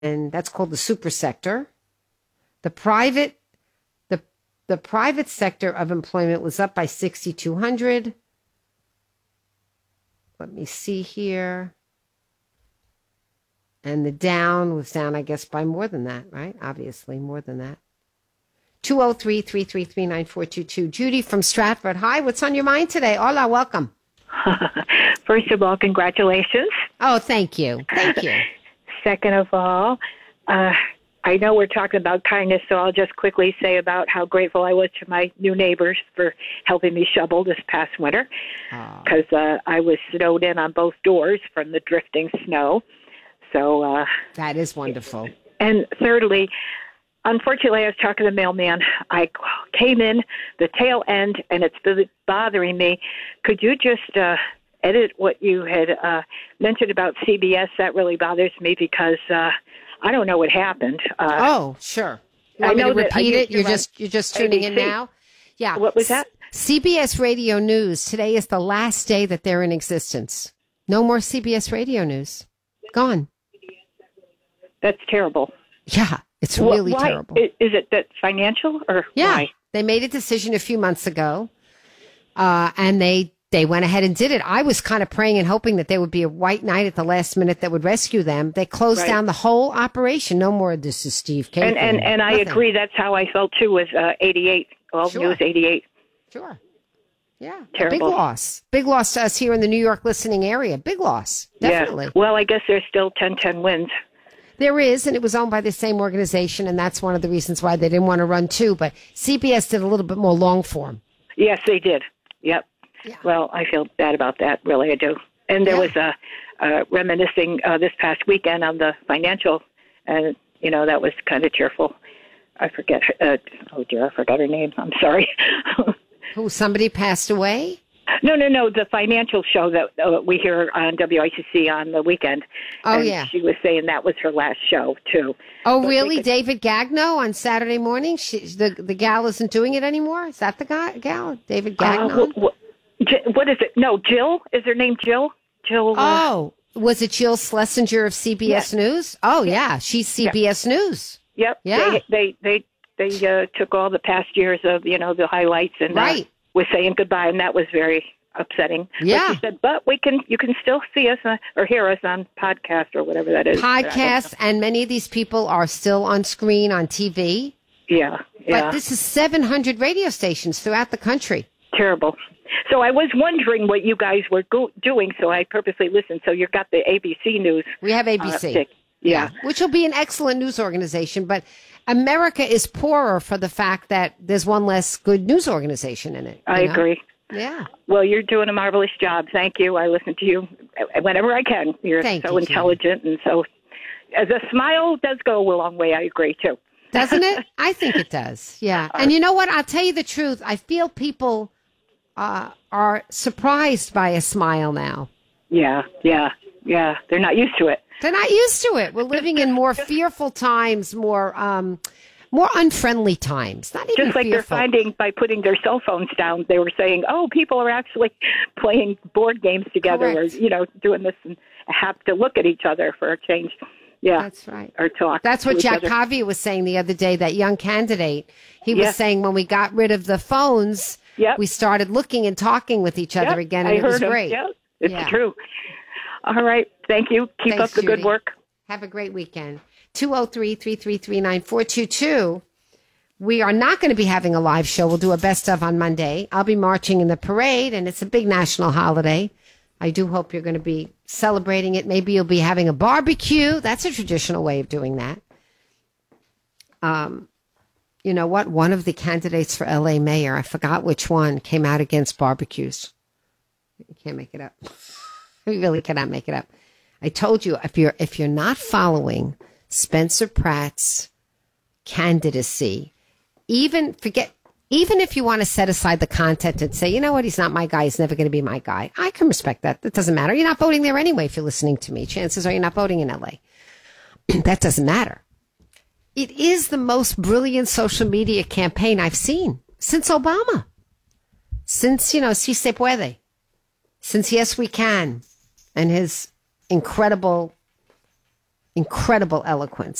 and that's called the super sector. The private the private sector of employment was up by 6,200. Let me see here. And the down was down, I guess, by more than that, right? Obviously, more than that. 203-333-9422. Judy from Stratford. Hi, what's on your mind today? Hola, welcome. First of all, congratulations. Oh, thank you. Thank you. Second of all, I know we're talking about kindness, so I'll just quickly say about how grateful I was to my new neighbors for helping me shovel this past winter, because I was snowed in on both doors from the drifting snow. So that is wonderful. And thirdly, unfortunately, I was talking to the mailman. I came in the tail end, and it's bothering me. Could you just edit what you had mentioned about CBS? That really bothers me because I don't know what happened. Oh, sure. You want me to repeat it? You're just tuning in now? Yeah. What was that? CBS Radio News. Today is the last day that they're in existence. No more CBS Radio News. Gone. That's terrible. Yeah, it's really terrible. Is it that financial or why? They made a decision a few months ago, and they went ahead and did it. I was kind of praying and hoping that there would be a white knight at the last minute that would rescue them. They closed down the whole operation. No more, this is Steve K. And I agree. That's how I felt, too, with 88, News 88. Sure. Yeah. Terrible. Big loss. Big loss to us here in the New York listening area. Big loss. Definitely. Yeah. Well, I guess there's still 1010 wins. There is, and it was owned by the same organization, and that's one of the reasons why they didn't want to run two. But CBS did a little bit more long form. Yes, they did. Yep. Yeah. Well, I feel bad about that. Really, I do. And there was a reminiscing this past weekend on the financial, and, that was kind of cheerful. I forget. I forgot her name. I'm sorry. Who, somebody passed away? No. The financial show that we hear on WICC on the weekend. Oh, and yeah. She was saying that was her last show, too. Oh, really? David Gagno on Saturday morning? The gal isn't doing it anymore? Is that the gal? David Gagno? What is it? No, Jill? Is her name Jill? Jill. Oh, was it Jill Schlesinger of CBS News? Oh, yeah. She's CBS News. Yep. Yeah. They took all the past years of, the highlights and was saying goodbye, and that was very upsetting. Yeah. But she said, but you can still see us or hear us on podcast or whatever that is. Podcasts, and many of these people are still on screen on TV. Yeah. But this is 700 radio stations throughout the country. Terrible. So I was wondering what you guys were doing, so I purposely listened. So you've got the ABC News. We have ABC. Yeah. Which will be an excellent news organization, but America is poorer for the fact that there's one less good news organization in it. I agree. Yeah. Well, you're doing a marvelous job. Thank you. I listen to you whenever I can. You're so intelligent, and so the smile does go a long way. I agree, too. Doesn't it? I think it does. Yeah. And you know what? I'll tell you the truth. I feel people are surprised by a smile now. Yeah. They're not used to it. They're not used to it. We're living in more fearful times, more unfriendly times. Not even just like fearful. They're finding by putting their cell phones down. They were saying, people are actually playing board games together. Correct. Or, doing this and have to look at each other for a change. Yeah. That's right. Or talk. That's what Jack Covey was saying the other day, that young candidate. He was saying when we got rid of the phones, we started looking and talking with each other again, and it was great. Yeah, it's true. All right. Thank you. Keep up the good work. Have a great weekend. 203-333-9422. We are not going to be having a live show. We'll do a best of on Monday. I'll be marching in the parade, and it's a big national holiday. I do hope you're going to be celebrating it. Maybe you'll be having a barbecue. That's a traditional way of doing that. You know what? One of the candidates for LA mayor, I forgot which one, came out against barbecues. You can't make it up. We really cannot make it up. I told you, if you're not following Spencer Pratt's candidacy, even if you want to set aside the content and say, you know what, he's not my guy, he's never going to be my guy, I can respect that. That doesn't matter. You're not voting there anyway if you're listening to me. Chances are you're not voting in LA. That doesn't matter. It is the most brilliant social media campaign I've seen since Obama. Since, Si Se Puede. Since Yes We Can. And his incredible incredible eloquence.